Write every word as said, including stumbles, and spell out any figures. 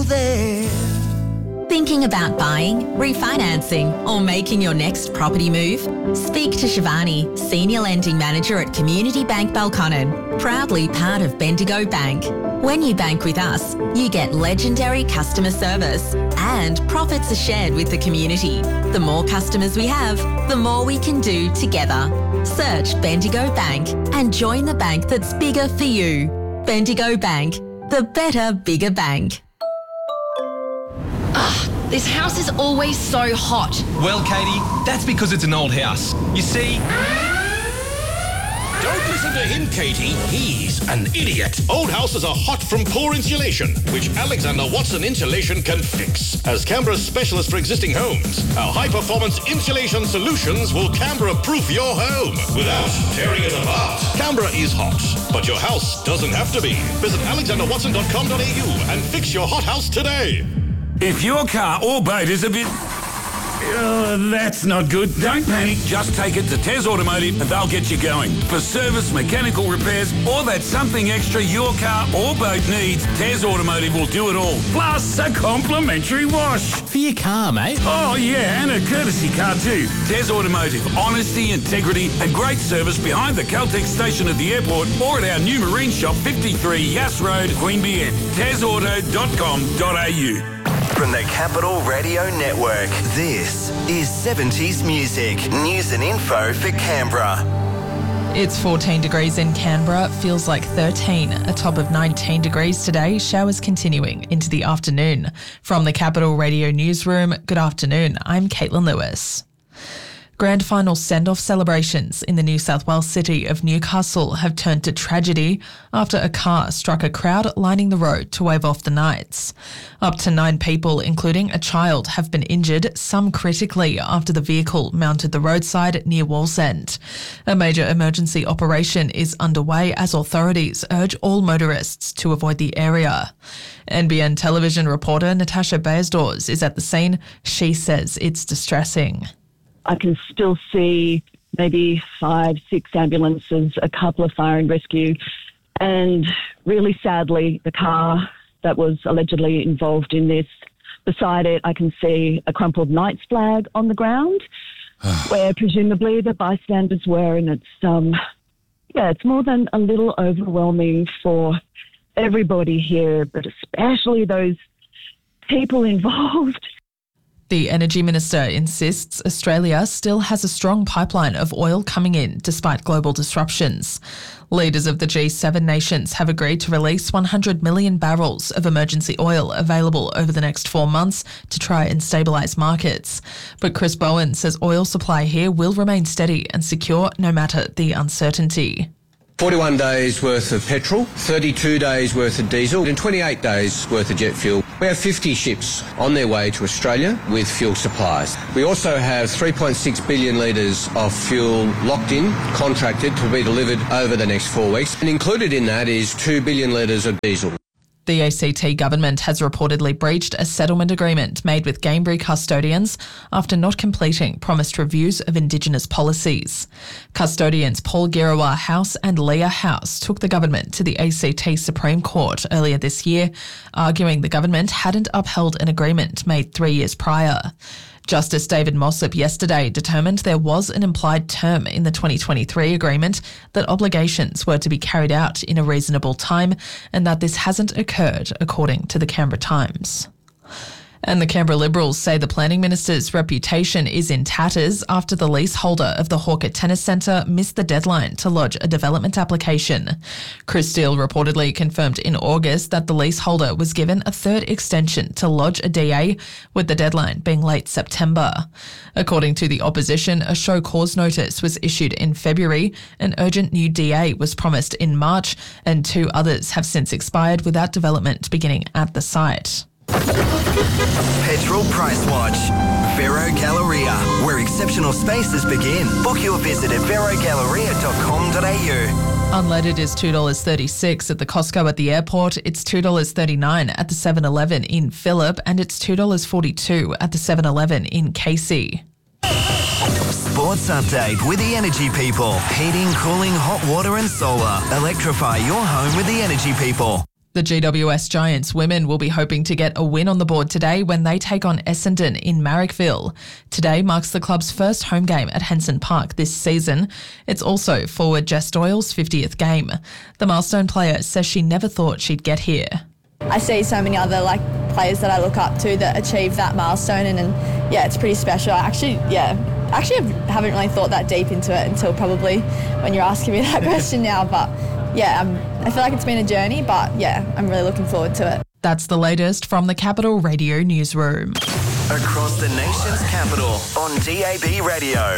there. Thinking about buying, refinancing or making your next property move? Speak to Shivani, Senior Lending Manager at Community Bank Belconnen, proudly part of Bendigo Bank. When you bank with us, you get legendary customer service and profits are shared with the community. The more customers we have, the more we can do together. Search Bendigo Bank and join the bank that's bigger for you. Bendigo Bank, the better, bigger bank. Ugh, this house is always so hot. Well, Katie, that's because it's an old house. You see... Don't listen to him, Katie. He's an idiot. Old houses are hot from poor insulation, which Alexander Watson Insulation can fix. As Canberra's specialist for existing homes, our high-performance insulation solutions will Canberra-proof your home without tearing it apart. Canberra is hot, but your house doesn't have to be. Visit alexander watson dot com dot a u and fix your hot house today. If your car or boat is a bit... Oh, that's not good. Don't panic. Just take it to Tez Automotive and they'll get you going. For service, mechanical repairs, or that something extra your car or boat needs, Tez Automotive will do it all. Plus a complimentary wash. For your car, mate. Oh, yeah, and a courtesy car too. Tez Automotive. Honesty, integrity and great service behind the Caltex station at the airport or at our new marine shop, fifty-three Yass Road, Queanbeyan. tez auto dot com dot a u. From the Capital Radio Network, this is seventies Music. News and info for Canberra. It's fourteen degrees in Canberra, feels like thirteen, a top of nineteen degrees today, showers continuing into the afternoon. From the Capital Radio Newsroom, good afternoon, I'm Caitlin Lewis. Grand final send-off celebrations in the New South Wales city of Newcastle have turned to tragedy after a car struck a crowd lining the road to wave off the Knights. Up to nine people, including a child, have been injured, some critically, after the vehicle mounted the roadside near Wallsend. A major emergency operation is underway as authorities urge all motorists to avoid the area. N B N television reporter Natasha Bayersdorf is at the scene. She says it's distressing. I can still see maybe five, six ambulances, a couple of fire and rescue, and really sadly, the car that was allegedly involved in this, beside it, I can see a crumpled Knights flag on the ground, where presumably the bystanders were, and it's, um, yeah, it's more than a little overwhelming for everybody here, but especially those people involved. The Energy Minister insists Australia still has a strong pipeline of oil coming in despite global disruptions. Leaders of the G seven nations have agreed to release one hundred million barrels of emergency oil available over the next four months to try and stabilise markets. But Chris Bowen says oil supply here will remain steady and secure no matter the uncertainty. forty-one days worth of petrol, thirty-two days worth of diesel and twenty-eight days worth of jet fuel. We have fifty ships on their way to Australia with fuel supplies. We also have three point six billion litres of fuel locked in, contracted to be delivered over the next four weeks. And included in that is two billion litres of diesel. The A C T government has reportedly breached a settlement agreement made with Gamebury custodians after not completing promised reviews of Indigenous policies. Custodians Paul Girawah House and Leah House took the government to the A C T Supreme Court earlier this year, arguing the government hadn't upheld an agreement made three years prior. Justice David Mossop yesterday determined there was an implied term in the twenty twenty-three agreement that obligations were to be carried out in a reasonable time and that this hasn't occurred, according to the Canberra Times. And the Canberra Liberals say the Planning Minister's reputation is in tatters after the leaseholder of the Hawker Tennis Centre missed the deadline to lodge a development application. Chris Steele reportedly confirmed in August that the leaseholder was given a third extension to lodge a D A, with the deadline being late September. According to the opposition, a show cause notice was issued in February, an urgent new D A was promised in March, and two others have since expired without development beginning at the site. Petrol Price Watch. Vero Galleria, where exceptional spaces begin. Book your visit at vero galleria dot com dot a u. Unleaded is two dollars thirty-six at the Costco at the airport, it's two dollars thirty-nine at the seven eleven in Phillip, and it's two dollars forty-two at the seven eleven in Casey. Sports update with the Energy People. Heating, cooling, hot water and solar. Electrify your home with the Energy People. The G W S Giants women will be hoping to get a win on the board today when they take on Essendon in Marrickville. Today marks the club's first home game at Henson Park this season. It's also forward Jess Doyle's fiftieth game. The milestone player says she never thought she'd get here. I see so many other like players that I look up to that achieve that milestone, and, and yeah, it's pretty special. I actually, yeah, actually haven't really thought that deep into it until probably when you're asking me that question now, but yeah, um, I feel like it's been a journey, but yeah, I'm really looking forward to it. That's the latest from the Capital Radio Newsroom. Across the nation's capital on D A B Radio.